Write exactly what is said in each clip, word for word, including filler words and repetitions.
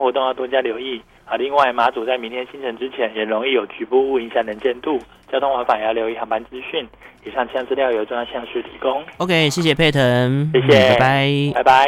活动要多加留意啊。另外，马祖在明天清晨之前也容易有局部雾影响能见度，交通往返也要留意航班资讯。以上气象资料由中央气象局提供。 OK， 谢谢佩腾， 谢谢， 拜拜， 拜拜。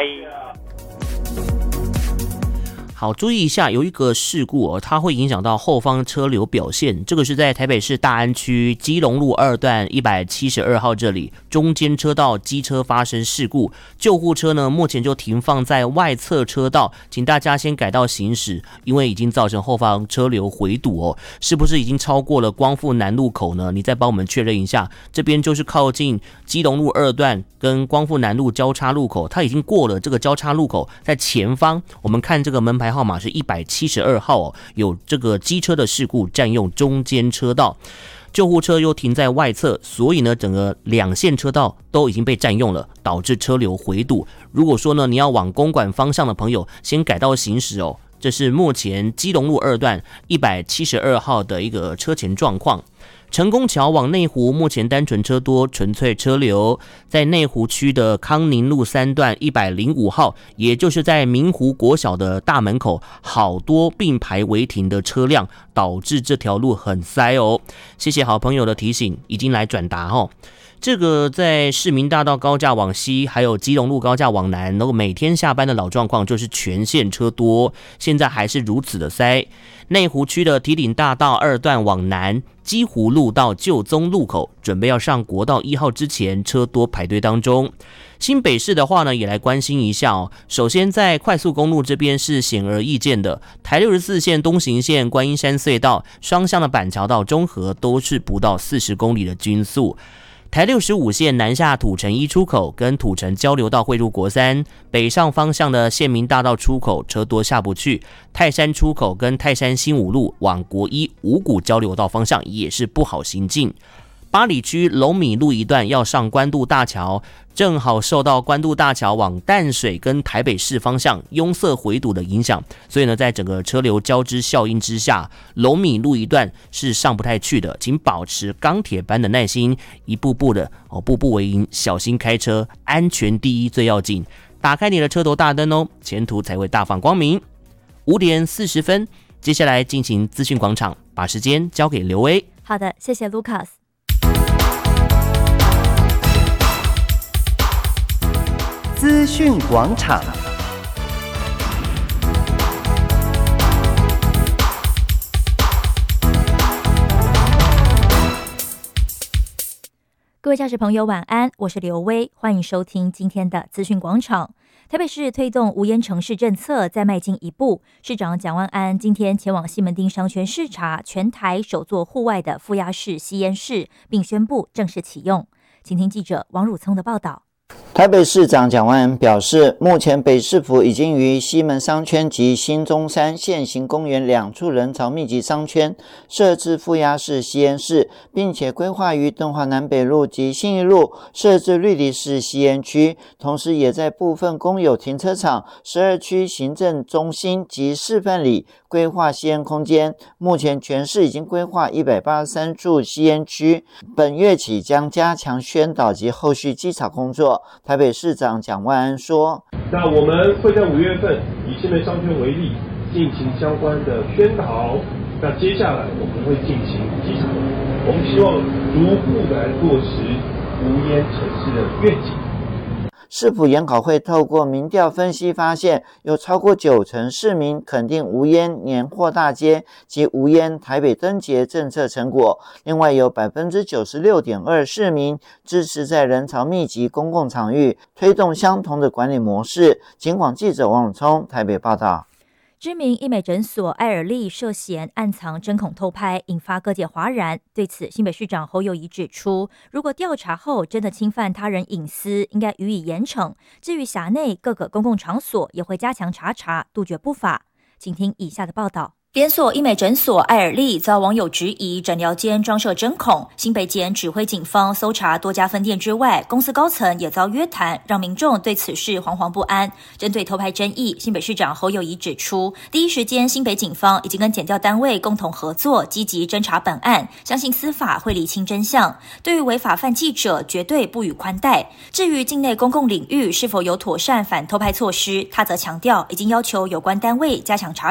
好，注意一下，有一个事故哦，它会影响到后方车流表现。这个是在台北市大安区基隆路二段一百七十二号这里，中间车道机车发生事故，救护车呢目前就停放在外侧车道，请大家先改道行驶，因为已经造成后方车流回堵哦。是不是已经超过了光复南路口呢？你再帮我们确认一下，这边就是靠近基隆路二段跟光复南路交叉路口，它已经过了这个交叉路口，在前方，我们看这个门牌号码是一百七十二号哦，有这个机车的事故占用中间车道，救护车又停在外侧，所以呢，整个两线车道都已经被占用了，导致车流回堵。如果说呢，你要往公馆方向的朋友，先改道行驶哦。这是目前基隆路二段一百七十二号的一个车前状况。成功桥往内湖目前单纯车多，纯粹车流。在内湖区的康宁路三段一百零五号，也就是在明湖国小的大门口，好多并排违停的车辆，导致这条路很塞哦。谢谢好朋友的提醒，已经来转达哦。这个在市民大道高架往西，还有基隆路高架往南，然后每天下班的老状况就是全线车多，现在还是如此的塞。内湖区的堤顶大道二段往南，基湖路到旧宗路口，准备要上国道一号之前，车多排队当中。新北市的话呢，也来关心一下哦。首先在快速公路这边是显而易见的，台六十四线东行线观音山隧道双向的板桥到中和都是不到四十公里的均速。台六十五线南下土城一出口跟土城交流道汇入国三，北上方向的县民大道出口车多下不去，泰山出口跟泰山新五路往国一五股交流道方向也是不好行进。八里区龙米路一段要上关渡大桥，正好受到关渡大桥往淡水跟台北市方向拥塞回堵的影响，所以呢，在整个车流交织效应之下，龙米路一段是上不太去的，请保持钢铁般的耐心，一步步的哦，步步为营，小心开车，安全第一最要紧。打开你的车头大灯哦，前途才会大放光明。五点四十分，接下来进行资讯广场，把时间交给刘威。 好的，谢谢 Lucas。 资讯广场， 各位驾驶朋友晚安，我是刘威，欢迎收听今天的资讯广场。台北市推动无烟城市政策再迈进一步，市长蒋万安今天前往西门町商圈视察全台首座户外的负压式吸烟室，并宣布正式启用。请听记者王汝聪的报道。 台北市长蒋万安表示，目前北市府已经于西门商圈及新中山现行公园两处人潮密集商圈设置负压式吸烟室，并且规划于敦化南北路及信义路设置绿地式吸烟区，同时也在部分公有停车场、十二区行政中心及示范里规划吸烟空间。目前全市已经规划一百八十三处吸烟区，本月起将加强宣导及后续稽查工作。台北市长蒋万安说， 那我们会在五月份以西门商圈为例进行相关的宣导，那接下来我们会进行稽查，我们希望逐步来落实无烟城市的愿景。 市府研考会透过民调分析发现，有超过九成市民肯定无烟年货大街及无烟台北灯节政策成果，另外有 百分之九十六点二 市民支持在人潮密集公共场域推动相同的管理模式。警广记者王永聪台北报道。 知名医美诊所爱尔丽涉嫌暗藏针孔偷拍，引发各界哗然。对此，新北市长侯友宜指出，如果调查后真的侵犯他人隐私，应该予以严惩。至于辖内各个公共场所，也会加强查查，杜绝不法。请听以下的报道。连锁医美诊所爱尔丽遭网友质疑诊疗间装设针孔，新北检指挥警方搜查多家分店之外，公司高层也遭约谈，让民众对此事惶惶不安。针对偷拍争议，新北市长侯友宜指出，第一时间新北警方已经跟检调单位共同合作，积极侦查本案，相信司法会厘清真相。对于违法犯纪者，绝对不予宽待。至于境内公共领域是否有妥善反偷拍措施，他则强调已经要求有关单位加强查